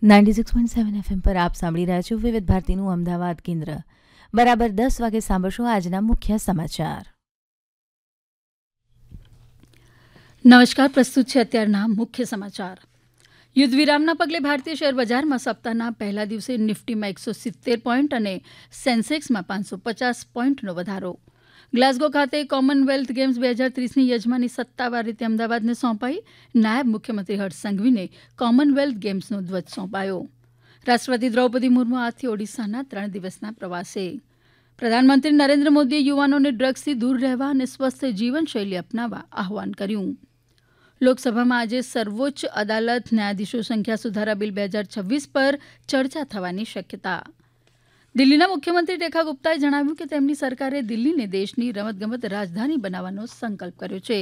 96.7 FM પર આપ સાંભળી રહ્યા છો વિવિધ ભારતીનું અમદાવાદ કેન્દ્ર. બરાબર 10 વાગે સાંભળશો આજના મુખ્ય સમાચાર. નમસ્કાર, પ્રસ્તુત છે અત્યારના મુખ્ય સમાચાર. યુદ્ધ વિરામના પગલે ભારતીય શેર બજારમાં સપ્તાહના પહેલા દિવસે નિફ્ટીમાં 170 પોઈન્ટ અને સેન્સેક્સમાં 550 પોઈન્ટનો વધારો. ગ્લાસગો ખાતે કોમનવેલ્થ ગેમ્સ 2030ની યજમાની સત્તાવાર રીતે અમદાવાદને સોંપાઈ. નાયબ મુખ્યમંત્રી હર્ષ સંઘવીને કોમનવેલ્થ ગેમ્સનો ધ્વજ સોંપાયો. રાષ્ટ્રપતિ દ્રૌપદી મુર્મુ આજથી ઓડિશાના 3 દિવસના પ્રવાસે. પ્રધાનમંત્રી નરેન્દ્ર મોદીએ યુવાનોને ડ્રગ્સથી દૂર રહેવા અને સ્વસ્થ જીવનશૈલી અપનાવવા આહવાન કર્યું. લોકસભામાં આજે સર્વોચ્ચ અદાલત ન્યાયાધીશો સંખ્યા સુધારા બિલ 2026 પર ચર્ચા થવાની શક્યતા. દિલ્હીના મુખ્યમંત્રી રેખા ગુપ્તાએ જણાવ્યું કે તેમની સરકારે દિલ્હીને દેશની રમતગમત રાજધાની બનાવવાનો સંકલ્પ કર્યો છે.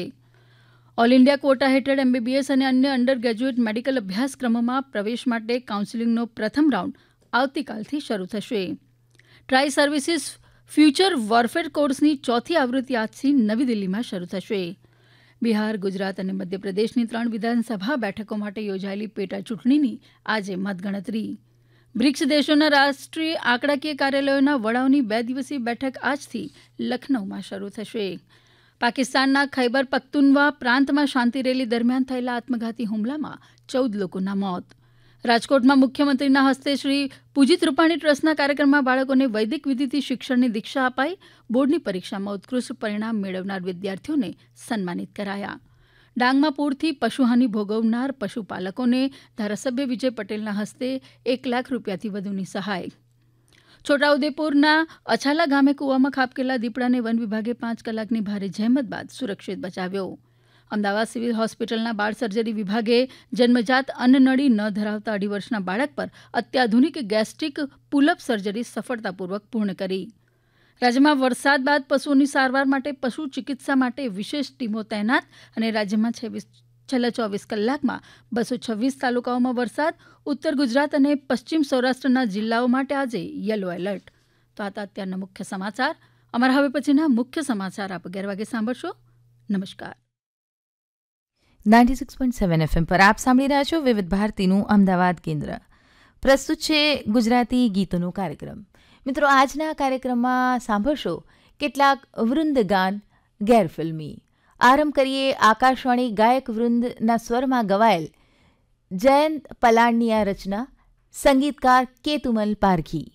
ઓલ ઇન્ડિયા ક્વોટા હેઠળ એમબીબીએસ અને અન્ય અંડર ગ્રેજ્યુએટ મેડિકલ અભ્યાસક્રમોમાં પ્રવેશ માટે કાઉન્સેલિંગનો પ્રથમ રાઉન્ડ આવતીકાલથી શરૂ થશે. ટ્રાય સર્વિસીસ ફ્યુચર વોરફેર કોર્સની ચોથી આવૃત્તિ આજથી નવી દિલ્હીમાં શરૂ થશે. બિહાર, ગુજરાત અને મધ્યપ્રદેશની 3 વિધાનસભા બેઠકો માટે યોજાયેલી પેટા ચૂંટણીની આજે મતગણતરી. બ્રિક્સ દેશોના રાષ્ટ્રીય આંકડાકીય કાર્યાલયોના વડાઓની 2 દિવસીય બેઠક આજથી લખનૌમાં શરૂ થશે. પાકિસ્તાનના ખૈબર પખ્તુનવા પ્રાંતમાં શાંતિ રેલી દરમિયાન થયેલા આત્મઘાતી હુમલામાં 14 લોકોના મોત. રાજકોટમાં મુખ્યમંત્રીના હસ્તે શ્રી પૂજિત રૂપાણી ટ્રસ્ટના કાર્યક્રમમાં બાળકોને વૈદિક વિધિથી શિક્ષણની દીક્ષા અપાઈ. બોર્ડની પરીક્ષામાં ઉત્કૃષ્ટ પરિણામ મેળવનાર વિદ્યાર્થીઓને સન્માનિત કરાયા. ડાંગમાં પૂરથી પશુહાની ભોગવનાર પશુપાલકોને ધારાસભ્ય વિજય પટેલના હસ્તે 1 લાખ રૂપિયાથી વધુની સહાય. છોટાઉદેપુરના અછાલા ગામે કૂવામાં ખાબકેલા દીપડાને વન વિભાગે 5 કલાકની ભારે જહેમત બાદ સુરક્ષિત બચાવ્યો. અમદાવાદ સિવિલ હોસ્પિટલના બાળ સર્જરી વિભાગે જન્મજાત અન્નનળી ન ધરાવતા 2.5 વર્ષના બાળક પર અત્યાધુનિક ગેસ્ટ્રિક પુલઅપ સર્જરી સફળતાપૂર્વક પૂર્ણ કરી. રાજ્યમાં વરસાદ બાદ પશુઓની સારવાર માટે પશુ ચિકિત્સા માટે વિશેષ ટીમો તૈનાત અને રાજ્યમાં છેલ્લા 24 કલાકમાં 226 તાલુકાઓમાં વરસાદ. ઉત્તર ગુજરાત અને પશ્ચિમ સૌરાષ્ટ્રના જિલ્લાઓ માટે આજે યલો એલર્ટ. તો આ અત્યારના મુખ્ય સમાચાર. અમારા હવે પછીના મુખ્ય સમાચાર આપ 11 વાગે સાંભળશો. નમસ્કાર. 96.7 FM પર આપ સાંભળી રહ્યા છો વિવિધ ભારતીનું અમદાવાદ કેન્દ્ર. પ્રસ્તુત છે ગુજરાતી ગીતોનો કાર્યક્રમ. મિત્રો, આજના કાર્યક્રમમાં સાંભળશો કેટલાક વૃંદગાન ગેરફિલ્મી. આરંભ કરીએ આકાશવાણી ગાયક વૃંદના સ્વરમાં ગવાયેલ જયંત પલાણની આ રચના, સંગીતકાર કેતુમલ પારખી.